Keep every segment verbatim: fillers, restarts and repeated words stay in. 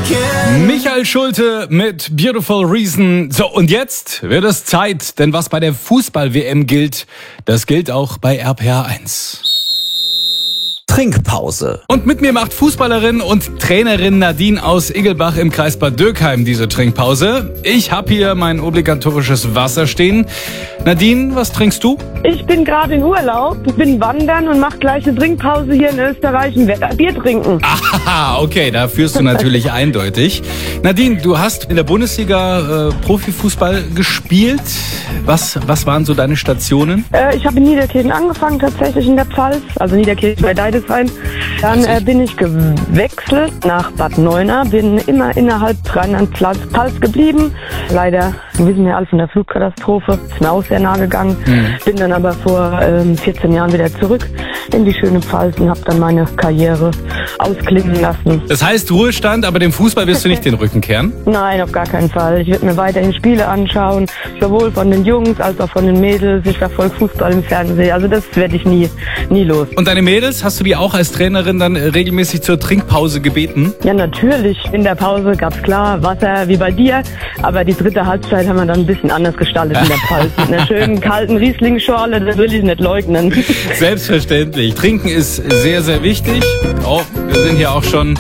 Michael Schulte mit Beautiful Reason. So, und jetzt wird es Zeit, denn was bei der Fußball-W M gilt, das gilt auch bei R P R eins. Trinkpause. Und mit mir macht Fußballerin und Trainerin Nadine aus Iggelbach im Kreis Bad Dürkheim diese Trinkpause. Ich habe hier mein obligatorisches Wasser stehen. Nadine, was trinkst du? Ich bin gerade in Urlaub, ich bin wandern und mache gleich eine Trinkpause hier in Österreich und werde Bier trinken. Aha, okay, da führst du natürlich eindeutig. Nadine, du hast in der Bundesliga äh, Profifußball gespielt. Was, was waren so deine Stationen? Äh, ich habe in Niederkirchen angefangen, tatsächlich in der Pfalz, also Niederkirchen bei Deidesheim. Dann äh, bin ich gewechselt nach Bad Neuenahr, bin immer innerhalb Rheinland-Pfalz geblieben. Leider wissen wir alle von der Flugkatastrophe, ist mir auch sehr nah gegangen. Mhm. Bin dann aber vor ähm, vierzehn Jahren wieder zurück in die schöne Pfalz und habe dann meine Karriere ausklingen lassen. Das heißt Ruhestand, aber dem Fußball wirst du nicht den Rücken kehren? Nein, auf gar keinen Fall. Ich werde mir weiterhin Spiele anschauen, sowohl von den Jungs als auch von den Mädels. Ich verfolge Fußball im Fernsehen, also das werde ich nie, nie los. Und deine Mädels, hast du die auch als Trainerin dann regelmäßig zur Trinkpause gebeten? Ja, natürlich. In der Pause gab's klar Wasser wie bei dir, aber die dritte Halbzeit haben wir dann ein bisschen anders gestaltet in der Pause. Mit einer schönen kalten Riesling-Schorle, das will ich nicht leugnen. Selbstverständlich. Trinken ist sehr, sehr wichtig. Oh, wir sind hier auch schon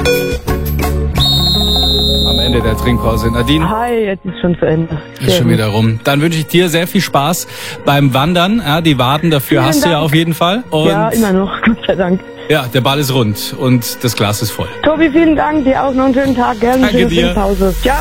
am Ende der Trinkpause. Nadine? Hi, jetzt ist schon zu Ende. Ist schon wieder rum. Dann wünsche ich dir sehr viel Spaß beim Wandern. Ja, die Waden dafür Vielen hast Dank. du ja auf jeden Fall. Und ja, immer noch, Gott sei Dank. Ja, der Ball ist rund und das Glas ist voll. Tobi, vielen Dank. Dir auch noch einen schönen Tag. Gerne eine Danke schöne dir. Trinkpause. Ciao.